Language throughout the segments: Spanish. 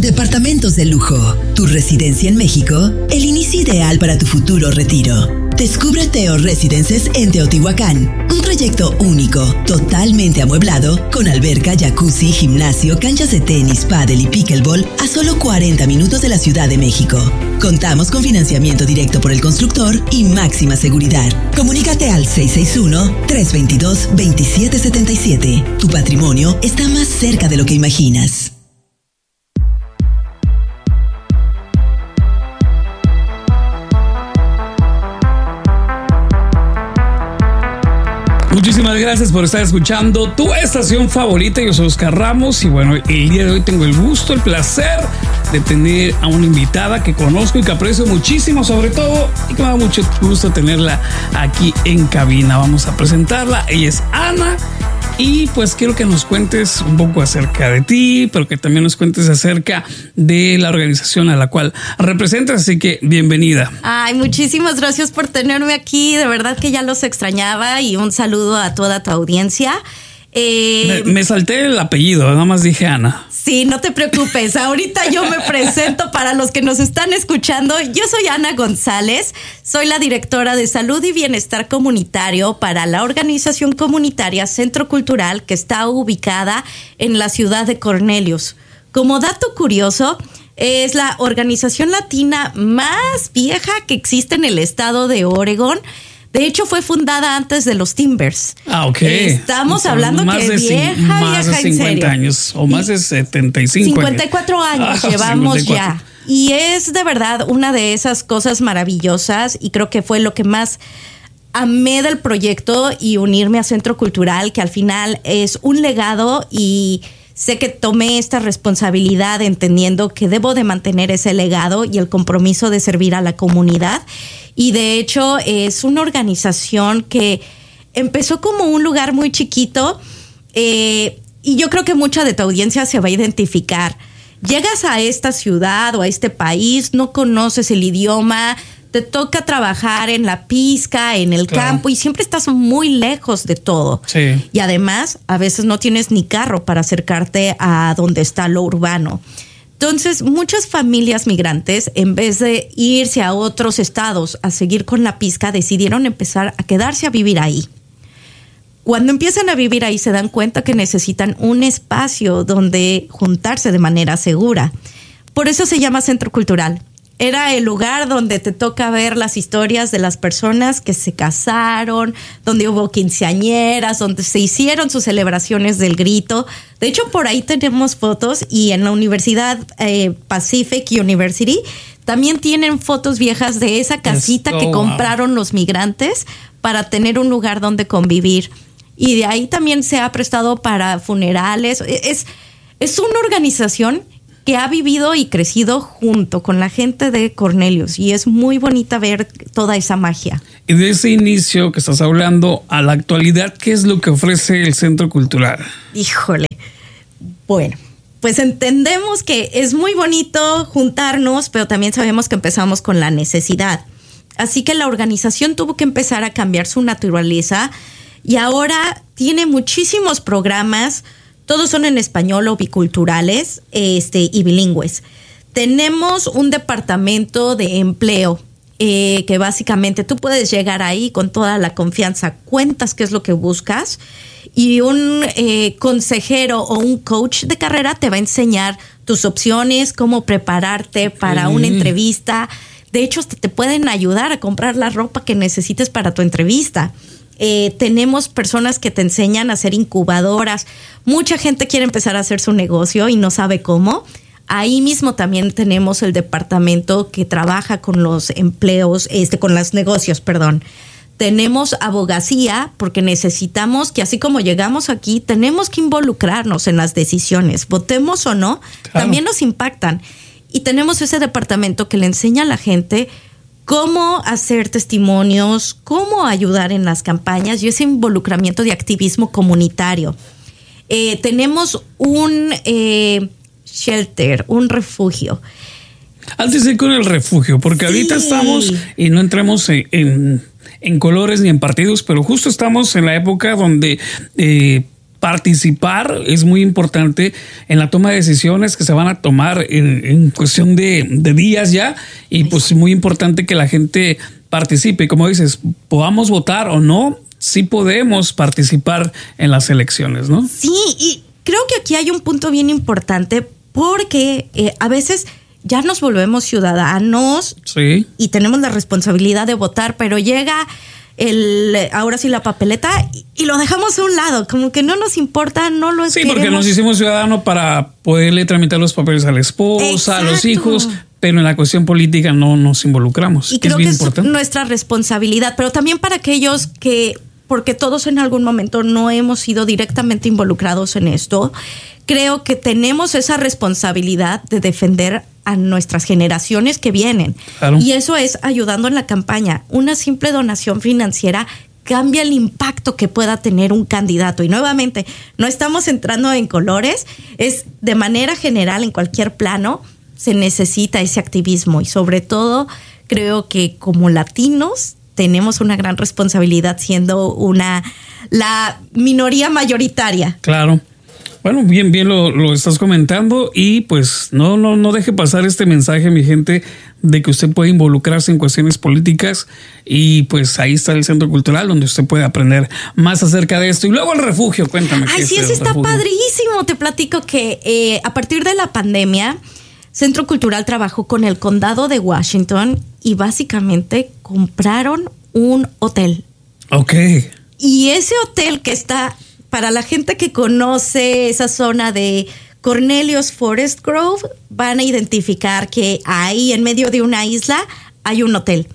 Departamentos de lujo, tu residencia en México, el inicio ideal para tu futuro retiro. Descubre Teo Residences en Teotihuacán, un proyecto único, totalmente amueblado, con alberca, jacuzzi, gimnasio, canchas de tenis, pádel y pickleball a solo 40 minutos de la Ciudad de México. Contamos con financiamiento directo por el constructor y máxima seguridad. Comunícate al 661-322-2777. Tu patrimonio está más cerca de lo que imaginas. Muchísimas gracias por estar escuchando tu estación favorita. Yo soy Oscar Ramos y bueno, el día de hoy tengo el gusto, el placer de tener a una invitada que conozco y que aprecio muchísimo, sobre todo, y que me da mucho gusto tenerla aquí en cabina. Vamos a presentarla. Ella es Ana. Y pues quiero que nos cuentes un poco acerca de ti, pero que también nos cuentes acerca de la organización a la cual representas, así que bienvenida. Ay, muchísimas gracias por tenerme aquí, de verdad que ya los extrañaba y un saludo a toda tu audiencia. Me salté el apellido, nada más dije Ana. Sí, no te preocupes, ahorita yo me presento para los que nos están escuchando. Yo soy Ana González, soy la directora de Salud y Bienestar Comunitario para la organización comunitaria Centro Cultural que está ubicada en la ciudad de Cornelius. Como dato curioso, es la organización latina más vieja que existe en el estado de Oregón. De hecho, fue fundada antes de los Timbers. Ah, ok. Estamos hablando más que de vieja más de 50 en serio. años o más de 75 54 años llevamos 54. Ya. Y es de verdad una de esas cosas maravillosas y creo que fue lo que más amé del proyecto y unirme a Centro Cultural, que al final es un legado y sé que tomé esta responsabilidad entendiendo que debo de mantener ese legado y el compromiso de servir a la comunidad. Y de hecho es una organización que empezó como un lugar muy chiquito y yo creo que mucha de tu audiencia se va a identificar. Llegas a esta ciudad o a este país, no conoces el idioma, te toca trabajar en la pizca, en el campo y siempre estás muy lejos de todo. Sí. Y además a veces no tienes ni carro para acercarte a donde está lo urbano. Entonces, muchas familias migrantes, en vez de irse a otros estados a seguir con la pizca, decidieron empezar a quedarse a vivir ahí. Cuando empiezan a vivir ahí, se dan cuenta que necesitan un espacio donde juntarse de manera segura. Por eso se llama Centro Cultural. Era el lugar donde te toca ver las historias de las personas que se casaron, donde hubo quinceañeras, donde se hicieron sus celebraciones del grito. De hecho, por ahí tenemos fotos y en la Universidad Pacific University también tienen fotos viejas de esa casita que compraron los migrantes para tener un lugar donde convivir. Y de ahí también se ha prestado para funerales. Es una organización que ha vivido y crecido junto con la gente de Cornelius y es muy bonita ver toda esa magia. Y de ese inicio que estás hablando a la actualidad, ¿qué es lo que ofrece el Centro Cultural? Híjole, bueno, pues entendemos que es muy bonito juntarnos, pero también sabemos que empezamos con la necesidad. Así que la organización tuvo que empezar a cambiar su naturaleza y ahora tiene muchísimos programas. Todos son en español o biculturales y bilingües. Tenemos un departamento de empleo que básicamente tú puedes llegar ahí con toda la confianza, cuentas qué es lo que buscas y un consejero o un coach de carrera te va a enseñar tus opciones, cómo prepararte para una entrevista. De hecho, te pueden ayudar a comprar la ropa que necesites para tu entrevista. Tenemos personas que te enseñan a hacer incubadoras. Mucha gente quiere empezar a hacer su negocio y no sabe cómo. Ahí mismo también tenemos el departamento que trabaja con los empleos, con los negocios, perdón. Tenemos abogacía porque necesitamos que así como llegamos aquí, tenemos que involucrarnos en las decisiones. Votemos o no, también nos impactan. Y tenemos ese departamento que le enseña a la gente cómo hacer testimonios, cómo ayudar en las campañas y ese involucramiento de activismo comunitario. Tenemos un shelter, un refugio. Antes de ir con el refugio, porque ahorita estamos, y no entremos en colores ni en partidos, pero justo estamos en la época donde participar es muy importante en la toma de decisiones que se van a tomar en cuestión de días ya, y pues muy importante que la gente participe. Como dices, podamos votar o no, sí podemos participar en las elecciones, ¿no? Sí, y creo que aquí hay un punto bien importante porque a veces ya nos volvemos ciudadanos, sí, y tenemos la responsabilidad de votar, pero llega ahora sí la papeleta y lo dejamos a un lado, como que no nos importa, no lo Sí, queremos. Porque nos hicimos ciudadanos para poderle tramitar los papeles a la esposa, exacto, a los hijos, pero en la cuestión política no nos involucramos. Y creo que es nuestra responsabilidad, pero también para aquellos que, porque todos en algún momento no hemos sido directamente involucrados en esto, creo que tenemos esa responsabilidad de defender a nuestras generaciones que vienen. Claro. Y eso es ayudando en la campaña. Una simple donación financiera cambia el impacto que pueda tener un candidato. Y nuevamente, no estamos entrando en colores, es de manera general en cualquier plano se necesita ese activismo. Y sobre todo, creo que como latinos tenemos una gran responsabilidad siendo la minoría mayoritaria. Claro. Bueno, bien lo estás comentando, y pues no deje pasar este mensaje, mi gente, de que usted puede involucrarse en cuestiones políticas, y pues ahí está el Centro Cultural donde usted puede aprender más acerca de esto. Y luego el refugio, cuéntame. Ay, sí, eso está padrísimo. Te platico que a partir de la pandemia, Centro Cultural trabajó con el Condado de Washington y básicamente compraron un hotel. Ok. Y ese hotel que está... Para la gente que conoce esa zona de Cornelius Forest Grove, van a identificar que ahí en medio de una isla hay un hotel.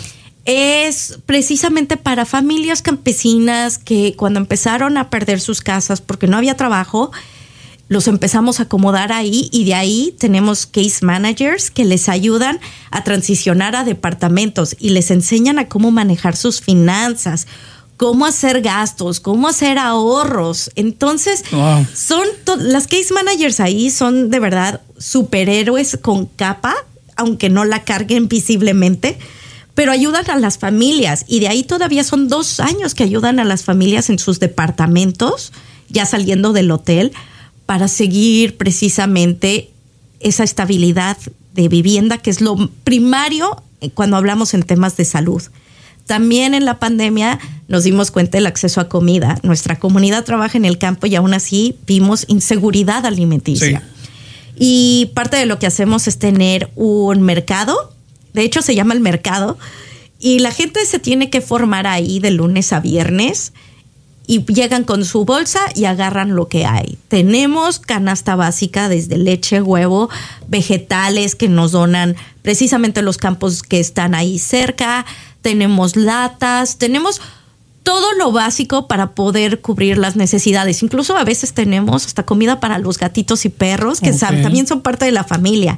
Es precisamente para familias campesinas que cuando empezaron a perder sus casas porque no había trabajo, los empezamos a acomodar ahí, y de ahí tenemos case managers que les ayudan a transicionar a departamentos y les enseñan a cómo manejar sus finanzas, cómo hacer gastos, cómo hacer ahorros. Entonces, wow, las case managers ahí son de verdad superhéroes con capa, aunque no la carguen visiblemente, pero ayudan a las familias. Y de ahí todavía son 2 años que ayudan a las familias en sus departamentos, ya saliendo del hotel, para seguir precisamente esa estabilidad de vivienda, que es lo primario cuando hablamos en temas de salud. También en la pandemia nos dimos cuenta del acceso a comida. Nuestra comunidad trabaja en el campo y aún así vimos inseguridad alimenticia. Sí. Y parte de lo que hacemos es tener un mercado. De hecho, se llama el mercado. Y la gente se tiene que formar ahí de lunes a viernes. Y llegan con su bolsa y agarran lo que hay. Tenemos canasta básica desde leche, huevo, vegetales que nos donan precisamente los campos que están ahí cerca. Tenemos latas, tenemos todo lo básico para poder cubrir las necesidades. Incluso a veces tenemos hasta comida para los gatitos y perros, que también son parte de la familia.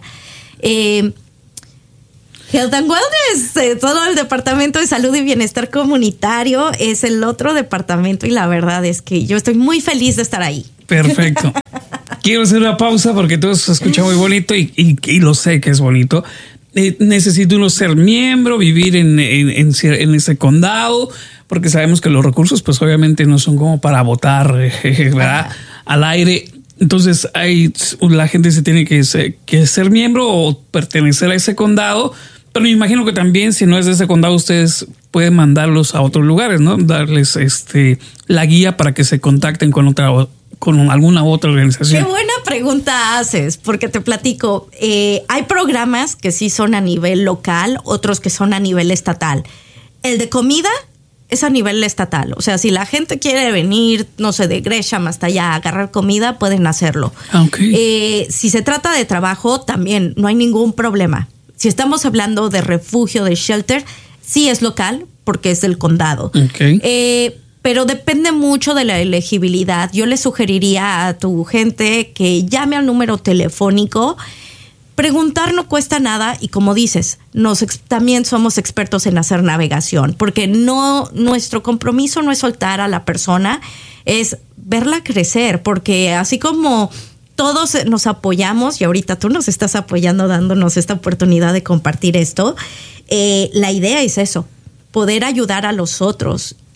Health and Wellness, todo el departamento de salud y bienestar comunitario es el otro departamento, y la verdad es que yo estoy muy feliz de estar ahí. Perfecto. Quiero hacer una pausa porque todo se escucha muy bonito y lo sé que es bonito. Necesita uno ser miembro, vivir en ese condado, porque sabemos que los recursos pues obviamente no son como para votar, ¿verdad? Al aire. Entonces la gente se tiene que ser miembro o pertenecer a ese condado, pero me imagino que también si no es de ese condado ustedes pueden mandarlos a otros lugares, ¿no? Darles la guía para que se contacten con alguna otra organización. Qué buena pregunta haces, porque te platico. Hay programas que sí son a nivel local, otros que son a nivel estatal. El de comida es a nivel estatal. O sea, si la gente quiere venir, no sé, de Gresham hasta allá a agarrar comida, pueden hacerlo. Okay. Si se trata de trabajo, también no hay ningún problema. Si estamos hablando de refugio, de shelter, sí es local, porque es del condado. Okay. Pero depende mucho de la elegibilidad. Yo le sugeriría a tu gente que llame al número telefónico. Preguntar no cuesta nada, y como dices, también somos expertos en hacer navegación, porque nuestro compromiso no es soltar a la persona, es verla crecer, porque así como todos nos apoyamos, y ahorita tú nos estás apoyando dándonos esta oportunidad de compartir esto, la idea es eso, poder ayudar a los otros.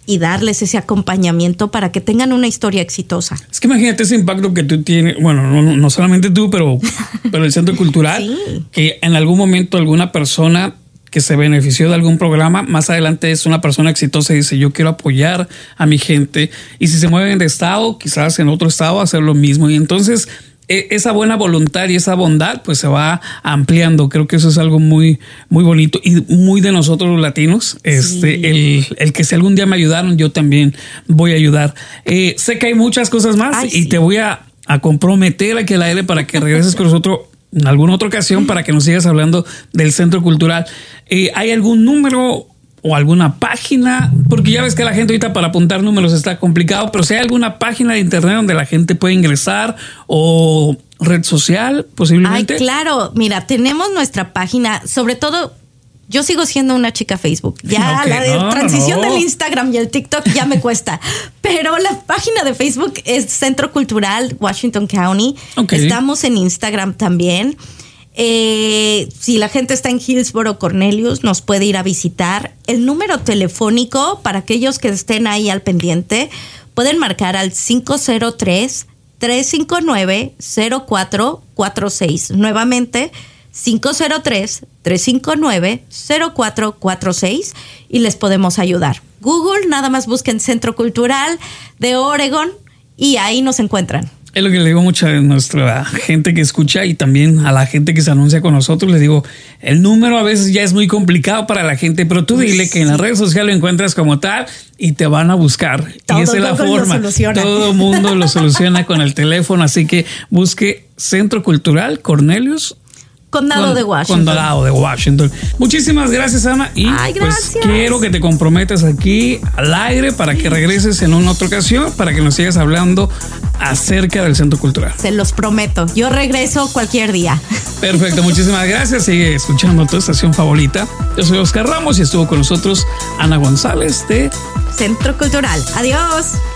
y darles ese acompañamiento para que tengan una historia exitosa. Es que imagínate ese impacto que tú tienes, bueno, no solamente tú, pero el Centro Cultural, sí. Que en algún momento alguna persona que se benefició de algún programa, más adelante es una persona exitosa y dice, yo quiero apoyar a mi gente, y si se mueven de estado, quizás en otro estado hacer lo mismo, y entonces esa buena voluntad y esa bondad pues se va ampliando. Creo que eso es algo muy, muy bonito y muy de nosotros los latinos. Sí. El que si algún día me ayudaron, yo también voy a ayudar. Sé que hay muchas cosas más y te voy a comprometer aquí al aire para que regreses con nosotros en alguna otra ocasión para que nos sigas hablando del Centro Cultural. ¿Hay algún número o alguna página? Porque ya ves que la gente ahorita para apuntar números está complicado, pero si hay alguna página de internet donde la gente puede ingresar o red social posiblemente. Ay, claro. Mira, tenemos nuestra página, sobre todo yo sigo siendo una chica Facebook. Ya la de transición del Instagram y el TikTok ya me cuesta. Pero la página de Facebook es Centro Cultural Washington County. Okay. Estamos en Instagram también. Si la gente está en Hillsboro, Cornelius, nos puede ir a visitar. El número telefónico, para aquellos que estén ahí al pendiente, pueden marcar al 503-359-0446. Nuevamente, 503-359-0446 y les podemos ayudar. Google, nada más busquen Centro Cultural de Oregon y ahí nos encuentran. Es lo que le digo mucho a nuestra gente que escucha y también a la gente que se anuncia con nosotros. Les digo, el número a veces ya es muy complicado para la gente, pero tú dile que en las redes sociales lo encuentras como tal y te van a buscar. Y esa es la forma. Todo el mundo lo soluciona con el teléfono. Así que busque Centro Cultural Cornelius, Condado de Washington. Muchísimas gracias, Ana. Y gracias. Pues quiero que te comprometas aquí al aire para que regreses en una otra ocasión, para que nos sigas hablando acerca del Centro Cultural. Se los prometo. Yo regreso cualquier día. Perfecto. Muchísimas gracias. Sigue escuchando tu estación favorita. Yo soy Oscar Ramos y estuvo con nosotros Ana González de Centro Cultural. Adiós.